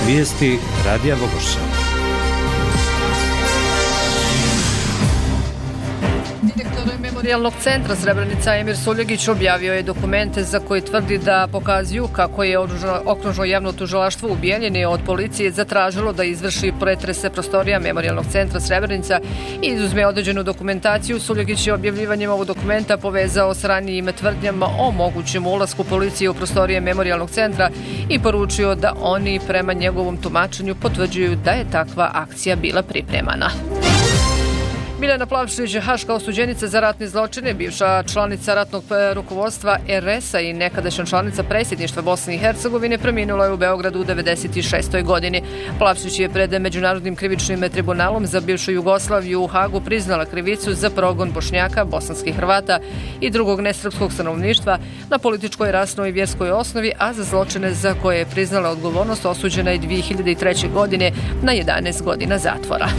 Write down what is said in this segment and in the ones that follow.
Vijesti Radija Vogošća. Direktor Memorijalnog centra Srebrenica Emir Suljegić objavio je dokumente za koje tvrdi da pokazuju kako je okružno javno tužilaštvo u Bijeljini od policije zatražilo da izvrši pretrese prostorija Memorijalnog centra Srebrenica i izuzme određenu dokumentaciju. Suljegić je objavljivanjem ovog dokumenta povezao s ranijim tvrdnjama o mogućem ulasku policije u prostorije Memorijalnog centra i poručio da oni prema njegovom tumačenju potvrđuju da je takva akcija bila pripremana. Biljana Plavšić, haška osuđenica za ratne zločine, bivša članica ratnog rukovodstva RS-a i nekadašnja članica predsjedništva Bosne i Hercegovine, preminula je u Beogradu u 96. godini. Plavšić je pred Međunarodnim krivičnim tribunalom za bivšu Jugoslaviju u Hagu priznala krivicu za progon Bošnjaka, bosanskih Hrvata i drugog nesrpskog stanovništva na političkoj, rasnoj i vjerskoj osnovi, a za zločine za koje je priznala odgovornost osuđena je 2003. godine na 11 godina zatvora.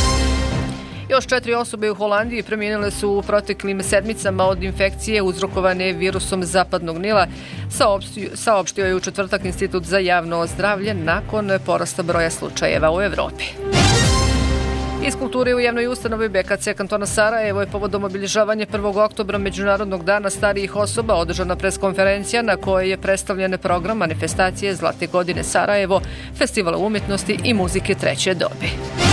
Još 4 osobe u Holandiji preminule su u proteklim sedmicama od infekcije uzrokovane virusom zapadnog Nila, saopštio je u četvrtak Institut za javno zdravlje nakon porasta broja slučajeva u Evropi. Iz kulture u javnoj ustanovi BKC kantona Sarajevo je povodom obilježavanja 1. oktobra Međunarodnog dana starijih osoba održana preskonferencija na kojoj je predstavljen program manifestacije Zlatne godine Sarajevo, festivala umjetnosti i muzike treće dobi.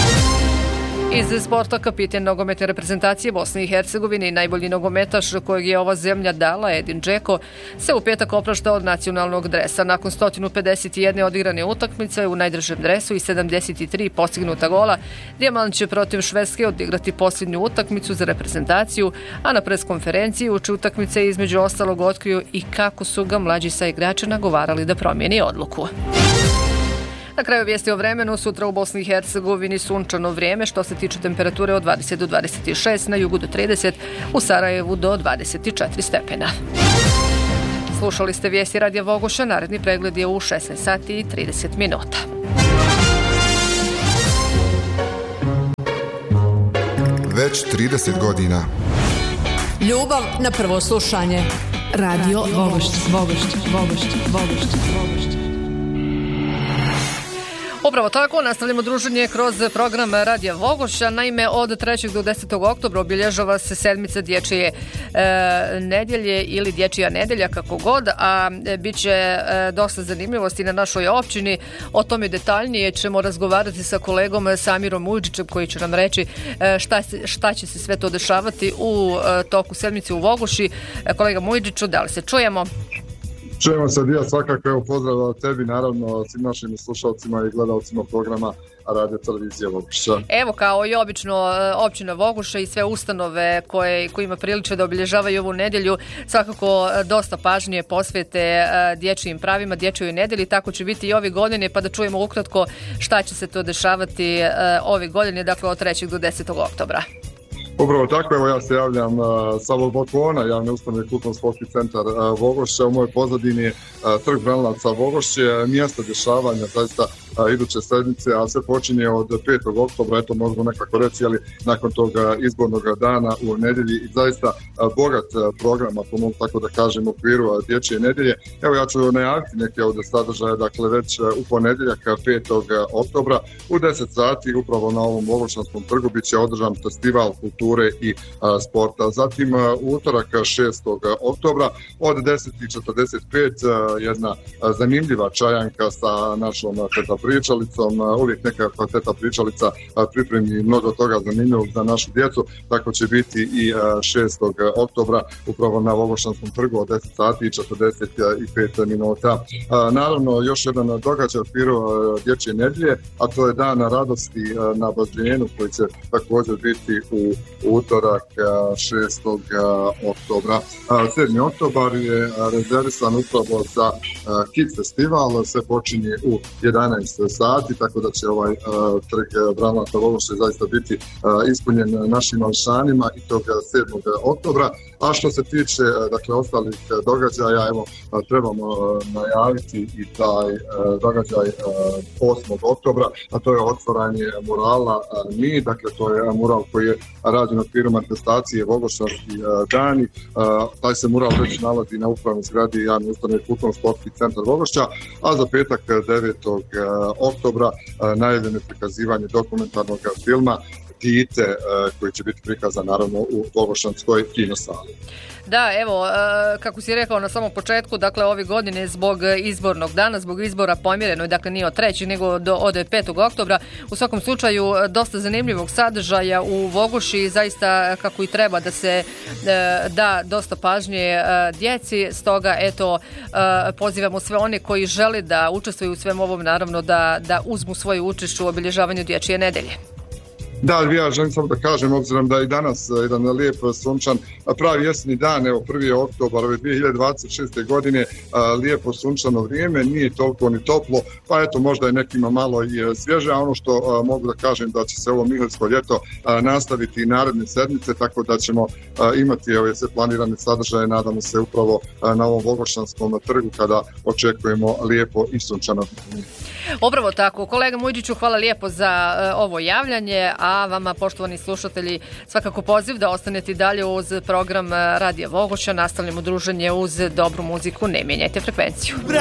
Iz sporta, kapitan nogometne reprezentacije Bosne i Hercegovine i najbolji nogometaš kojeg je ova zemlja dala, Edin Džeko, se u petak oprašta od nacionalnog dresa. Nakon 151 odigrane utakmice u najdržem dresu i 73 postignuta gola, Dijamant će protiv Švedske odigrati posljednju utakmicu za reprezentaciju, a na preskonferenciji uči utakmice između ostalog otkriju i kako su ga mlađi saigrači nagovarali da promijeni odluku. Na kraju vijesti o vremenu, sutra u Bosni i Hercegovini sunčano vrijeme, što se tiče temperature od 20 do 26, na jugu do 30, u Sarajevu do 24 stepena. Slušali ste vijesti Radija Vogošća, naredni pregled je u 16 sati i 30 minuta. Već 30 godina. Ljubav na prvo slušanje. Radio Vogošća. Upravo tako, nastavljamo druženje kroz program Radija Vogošća. Naime, od 3. do 10. oktobra obilježava se sedmica dječje nedjelje ili dječja nedelja, kako god, a bit će dosta zanimljivosti na našoj općini. O tome detaljnije ćemo razgovarati sa kolegom Samirom Mujđićem, koji će nam reći šta će se sve to dešavati u toku sedmice u Vogoši. Kolega Mujđiću, da li se čujemo? Čujemo se, Dija, svakako, evo pozdrav tebi, naravno svim našim slušalcima i gledalcima programa Radio Televizije Vogošća. Evo, kao i obično, općina Vogošća i sve ustanove kojima priliče da obilježavaju ovu nedjelju svakako dosta pažnje posvete dječjim pravima, dječjoj nedjelji. Tako će biti i ove godine, pa da čujemo ukratko šta će se to dešavati ove godine, dakle od 3. do 10. oktobra. Upravo tako, evo ja se javljam sa ovog balkona javne ustanove Kulturno-sportski centar Vogošća. U mojoj pozadini je trg Branilaca Vogošće, mjesto dešavanja zaista iduće sedmice, a sve počinje od 5. oktobra, eto možemo nekako reći, ali nakon tog izbornog dana u nedjelji i zaista bogat program, ako mogu tako da kažem, u okviru dječje nedjelje. Evo ja ću najaviti neke od sadržaja, dakle već u ponedjeljak 5. oktobra u 10 sati upravo na ovom Vogošćanskom trgu bit će održan festival kulture i sporta. Zatim u utorak 6. oktobra od 10:45 jedna zanimljiva čajanka sa našom teta pričalicom. Uvijek neka teta pričalica pripremi mnogo toga zanimljivog za našu djecu, tako će biti i 6. oktobra upravo na Vogošćanskom trgu od 10:45 minuta. Naravno, još jedan događaj u okviru dječje nedjelje, a to je Dan radosti na Badrijenu, koji će također biti u utorak 6. oktobra. 7. oktobar je rezervisan upravo za Kids festival, sve počinje u 11 sati, tako da će ovaj trg Branilaca Vogošće zaista biti ispunjen našim mališanima i toga 7. oktobra. A što se tiče dakle ostalih događaja, evo trebamo najaviti i taj događaj 8. oktobra, a to je otvaranje murala Mi, dakle to je mural koji je rađen u okviru manifestacije Vogošćanski dani. Taj se mural već nalazi na upravnoj zgradi javne ustanove Kulturno-sportski centar Vogošća, a za petak 9. oktobra najavljeno je prikazivanje dokumentarnog filma Dite, koji će biti prikazan naravno u Vogošanskoj kinosali. Da, evo, kako si rekao na samom početku, dakle ove godine zbog izbornog dana, zbog izbora pomjereno, dakle nije od 3. nego od 5. oktobra. U svakom slučaju dosta zanimljivog sadržaja u Vogoši, zaista kako i treba da se da dosta pažnje djeci, stoga eto pozivamo sve one koji žele da učestvuju u svem ovom, naravno da uzmu svoje učešće u obilježavanju Dječje nedelje. Da, ja želim samo da kažem, obzirom da je i danas jedan lijep sunčan pravi jesni dan, evo 1. oktobar ove 2026. godine, lijepo sunčano vrijeme, nije toliko ni toplo, pa eto možda je nekima malo i svježe, a ono što mogu da kažem da će se ovo Mihaljsko ljeto nastaviti i naredne sedmice, tako da ćemo imati ove sve planirane sadržaje, nadamo se upravo na ovom Vogošanskom trgu kada očekujemo lijepo i sunčano vrijeme. Upravo tako. Kolega Mujđiću, hvala lijepo za ovo javljanje, a vama, poštovani slušatelji, svakako poziv da ostanete dalje uz program Radija Vogoša. Nastavljamo druženje uz dobru muziku, ne mijenjajte frekvenciju.